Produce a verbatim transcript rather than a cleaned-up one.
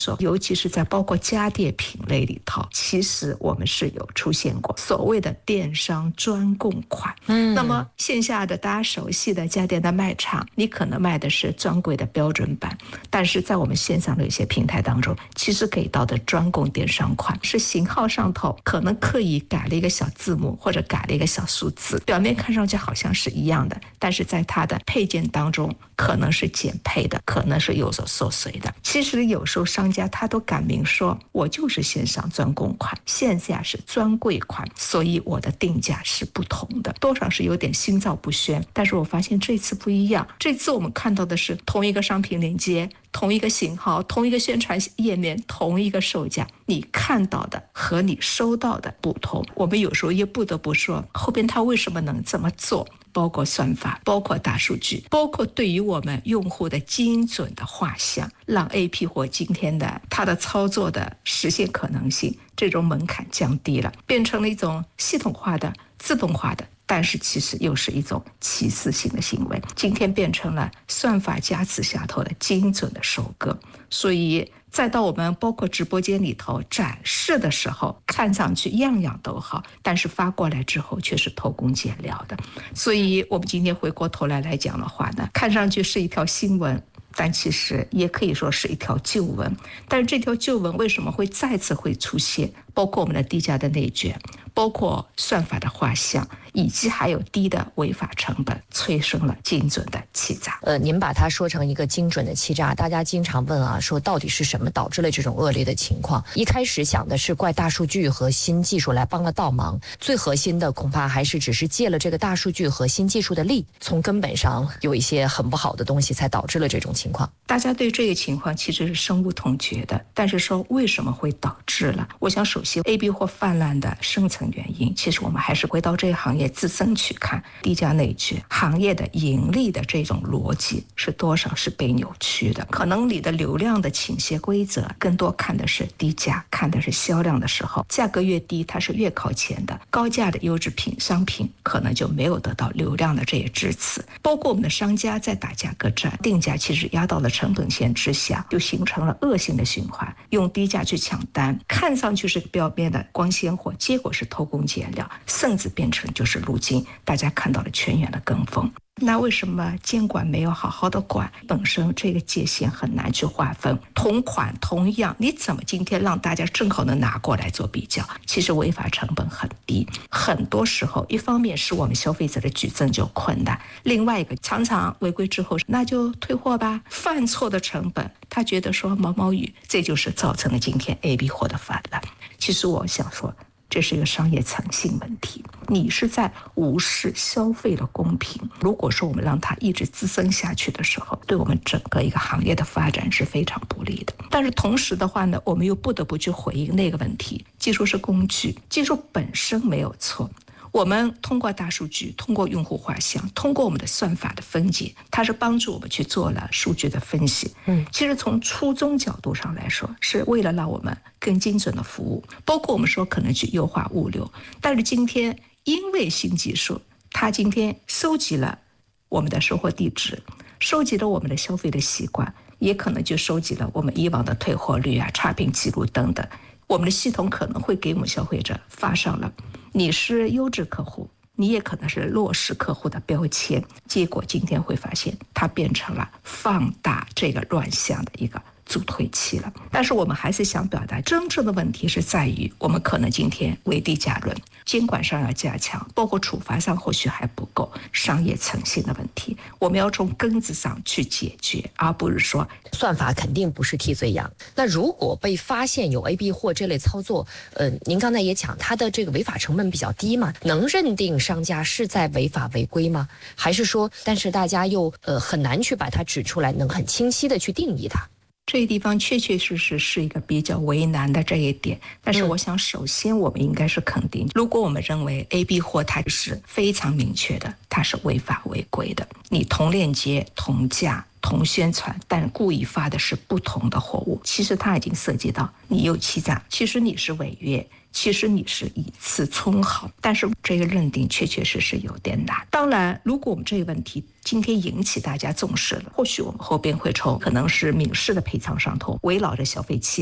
说，尤其是在包括家电品类里头，其实我们是有出现过所谓的电商专供款。嗯，那么线下的大家熟悉的家电的卖场，你可能卖的是专柜的标准版，但是在我们线上的一些平台当中，其实给到的专供电商款是型号上头可能刻意改了一个小字幕或者改了一个小数字，表面看上去好像是一样的，但是在它的配件当中可能是减配的，可能是有所缩水的。其实有时候商家他都敢明说，我就是线上专供款，线下是专柜款，所以我的定价是不同的，多少是有点心照不宣。但是我发现这次不一样，这次我们看到的是同一个商品链接，同一个型号，同一个宣传页面，同一个售价，你看到的和你收到的不同。我们有时候也不得不说，后边他为什么能这么做，包括算法，包括大数据，包括对于我们用户的精准的画像，让 A P 货今天的它的操作的实现可能性，这种门槛降低了，变成了一种系统化的自动化的，但是其实又是一种歧视性的行为，今天变成了算法加持下头的精准的收割。所以再到我们包括直播间里头展示的时候，看上去样样都好，但是发过来之后却是偷工减料的。所以我们今天回过头来来讲的话呢，看上去是一条新闻，但其实也可以说是一条旧闻。但是这条旧闻为什么会再次会出现，包括我们的低价的内卷，包括算法的画像，以及还有低的违法成本，催生了精准的欺诈。 呃，您把它说成一个精准的欺诈，大家经常问啊，说到底是什么导致了这种恶劣的情况？一开始想的是怪大数据和新技术来帮了倒忙，最核心的恐怕还是只是借了这个大数据和新技术的力，从根本上有一些很不好的东西，才导致了这种情况。 大家对这个情况其实是深恶痛绝的，但是说为什么会导致了？我想首先 A B 货泛滥的深层原因，其实我们还是回到这个行业自身去看，低价内卷行业的盈利的这种逻辑是多少是被扭曲的。可能你的流量的倾斜规则更多看的是低价，看的是销量的时候，价格越低它是越靠前的，高价的优质品商品可能就没有得到流量的这些支持。包括我们的商家在打价格战，定价其实压到了成本线之下，就形成了恶性的循环，用低价去抢单，看上去是表面的光鲜货，结果是偷工减料，甚至变成就是如今大家看到了全员的跟风。那为什么监管没有好好的管？本身这个界限很难去划分，同款同样，你怎么今天让大家正好能拿过来做比较？其实违法成本很低，很多时候一方面是我们消费者的举证就困难，另外一个常常违规之后那就退货吧，犯错的成本他觉得说毛毛雨，这就是造成了今天 A B 货的泛滥。其实我想说，这是一个商业诚信问题，你是在无视消费的公平。如果说我们让它一直滋生下去的时候，对我们整个一个行业的发展是非常不利的。但是同时的话呢，我们又不得不去回应那个问题，技术是工具，技术本身没有错，我们通过大数据，通过用户画像，通过我们的算法的分解，它是帮助我们去做了数据的分析。嗯，其实从初衷角度上来说，是为了让我们更精准的服务，包括我们说可能去优化物流。但是今天因为新技术，它今天收集了我们的收货地址，收集了我们的消费的习惯，也可能就收集了我们以往的退货率啊、差评记录等等。我们的系统可能会给我们消费者发上了你是优质客户，你也可能是弱势客户的标签，结果今天会发现它变成了放大这个乱象的一个助推器了。但是我们还是想表达，真正的问题是在于我们可能今天为低价论，监管上要加强，包括处罚上或许还不够，商业诚信的问题我们要从根子上去解决，而不是说算法肯定不是替罪羊。那如果被发现有 A B 货这类操作，呃，您刚才也讲它的这个违法成本比较低嘛，能认定商家是在违法违规吗？还是说，但是大家又呃很难去把它指出来，能很清晰的去定义它？ 这个地方确确实实是一个比较为难的这一点，但是我想首先我们应该是肯定，如果我们认为 A B 货它是非常明确的，它是违法违规的，你同链接同价同宣传，但故意发的是不同的货物，其实它已经涉及到你有欺诈，其实你是违约，其实你是以次充好，但是这个认定确确实实有点难。当然，如果我们这个问题今天引起大家重视了，或许我们后边会从可能是民事的赔偿上头围绕着消费期